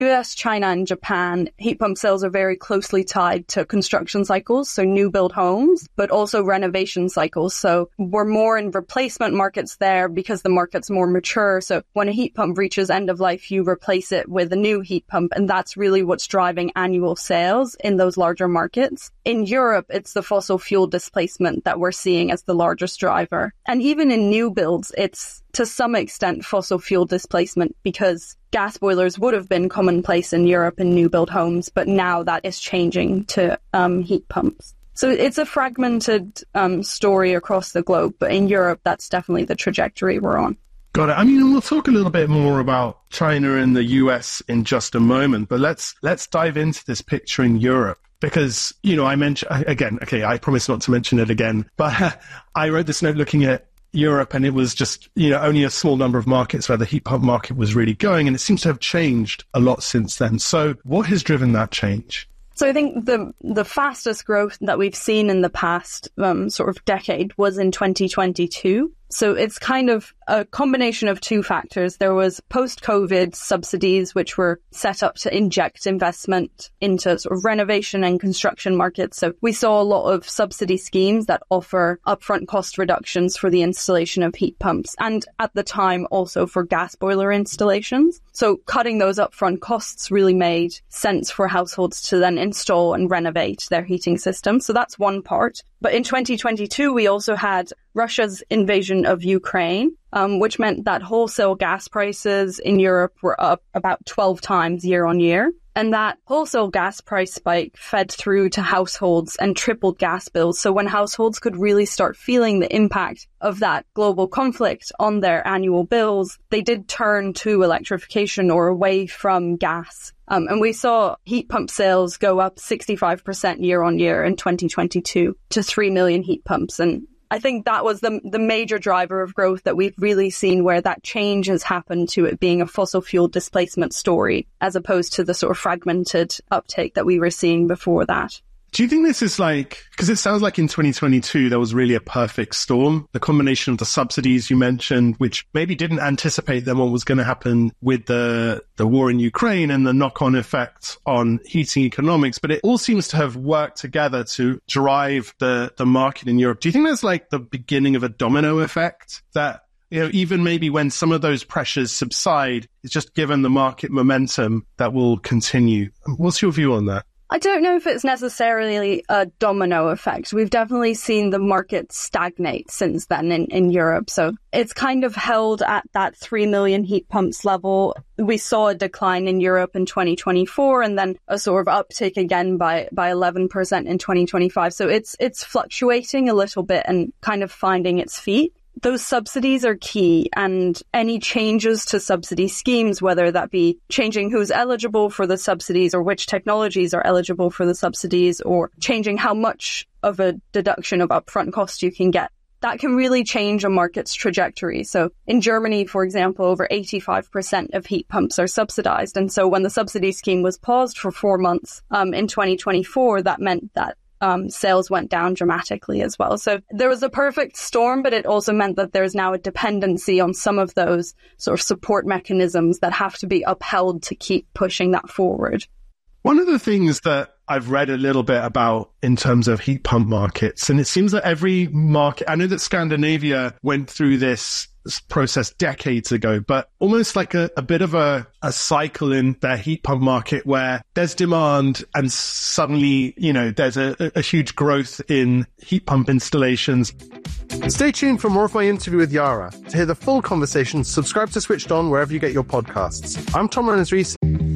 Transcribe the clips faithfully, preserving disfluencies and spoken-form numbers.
U S, China, and Japan, heat pump sales are very closely tied to construction cycles, so new build homes, but also renovation cycles. So we're more in replacement markets there because the market's more mature. So when a heat pump reaches end of life, you replace it with a new heat pump, and that's really what's driving annual sales in those larger markets. In Europe, it's the fossil fuel displacement that we're seeing as the largest driver. And even in new builds, it's to some extent fossil fuel displacement because gas boilers would have been commonplace in Europe in new build homes, but now that is changing to um, heat pumps. So it's a fragmented um, story across the globe, but in Europe, that's definitely the trajectory we're on. Got it. I mean, we'll talk a little bit more about China and the U S in just a moment, but let's let's dive into this picture in Europe. Because, you know, I mentioned, again, okay, I promise not to mention it again, but uh, I wrote this note looking at Europe, and it was just, you know, only a small number of markets where the heat pump market was really going, and it seems to have changed a lot since then. So what has driven that change? So I think the the fastest growth that we've seen in the past um, sort of decade was in twenty twenty-two. So it's kind of a combination of two factors. There was post-COVID subsidies, which were set up to inject investment into sort of renovation and construction markets. So we saw a lot of subsidy schemes that offer upfront cost reductions for the installation of heat pumps, and at the time also for gas boiler installations. So cutting those upfront costs really made sense for households to then install and renovate their heating system. So that's one part. But in twenty twenty-two, we also had Russia's invasion of Ukraine, um, which meant that wholesale gas prices in Europe were up about twelve times year on year. And that wholesale gas price spike fed through to households and tripled gas bills. So when households could really start feeling the impact of that global conflict on their annual bills, they did turn to electrification or away from gas. Um, and we saw heat pump sales go up sixty-five percent year on year in twenty twenty-two to three million heat pumps. And I think that was the the major driver of growth that we've really seen, where that change has happened to it being a fossil fuel displacement story, as opposed to the sort of fragmented uptake that we were seeing before that. Do you think this is like, because it sounds like in twenty twenty-two, there was really a perfect storm, the combination of the subsidies you mentioned, which maybe didn't anticipate then what was going to happen with the, the war in Ukraine and the knock-on effect on heating economics, but it all seems to have worked together to drive the, the market in Europe. Do you think that's like the beginning of a domino effect that, you know, even maybe when some of those pressures subside, it's just given the market momentum that will continue? What's your view on that? I don't know if it's necessarily a domino effect. We've definitely seen the market stagnate since then in, in Europe. So it's kind of held at that three million heat pumps level. We saw a decline in Europe in twenty twenty-four and then a sort of uptick again by, by eleven percent in twenty twenty-five. So it's, it's fluctuating a little bit and kind of finding its feet. Those subsidies are key, and any changes to subsidy schemes, whether that be changing who's eligible for the subsidies or which technologies are eligible for the subsidies, or changing how much of a deduction of upfront cost you can get, that can really change a market's trajectory. So in Germany, for example, over eighty-five percent of heat pumps are subsidized. And so when the subsidy scheme was paused for four months um, in twenty twenty-four, that meant that Um, sales went down dramatically as well. So there was a perfect storm, but it also meant that there's now a dependency on some of those sort of support mechanisms that have to be upheld to keep pushing that forward. One of the things that I've read a little bit about in terms of heat pump markets, and it seems that every market, I know that Scandinavia went through this process decades ago, but almost like a, a bit of a, a cycle in their heat pump market where there's demand and suddenly, you know, there's a, a huge growth in heat pump installations. Stay tuned for more of my interview with Yara. To hear the full conversation, subscribe to Switched On wherever you get your podcasts. I'm Tom Reynolds-Rees.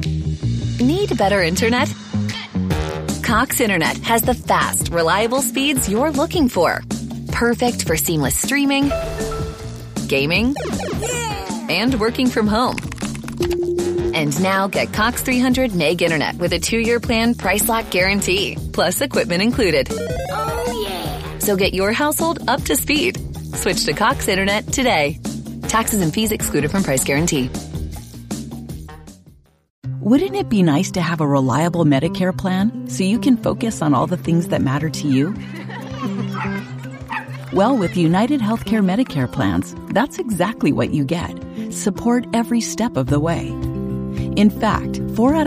Need better internet? Cox Internet has the fast, reliable speeds you're looking for. Perfect for seamless streaming, gaming, and working from home. And now get Cox three hundred meg internet with a two-year plan price lock guarantee, plus equipment included. Oh, yeah. So get your household up to speed. Switch to Cox Internet today. Taxes and fees excluded from price guarantee. Wouldn't it be nice to have a reliable Medicare plan so you can focus on all the things that matter to you? Well, with United Healthcare Medicare plans, that's exactly what you get. Support every step of the way. In fact, four out